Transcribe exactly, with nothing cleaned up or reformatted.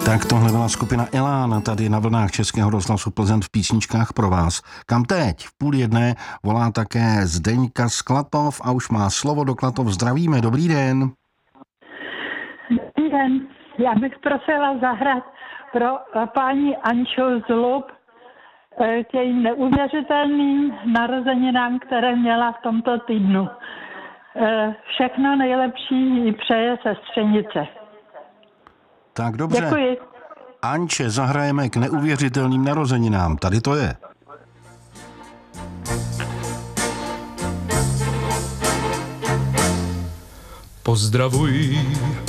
Tak tohle byla skupina Elán tady na vlnách Českého rozhlasu Plzeň v písničkách pro vás. Kam teď? V půl jedné volá také Zdeňka z Klatov a už má slovo do Klatov. Zdravíme, dobrý den. Dobrý den, já bych prosila zahrát pro paní Anču Zlub k jejím neuvěřitelným narozeninám, které měla v tomto týdnu. Všechno nejlepší jí přeje sestřenice. Tak dobře. Děkuji. Anče, zahrajeme k neuvěřitelným narozeninám. Tady to je. Pozdravuj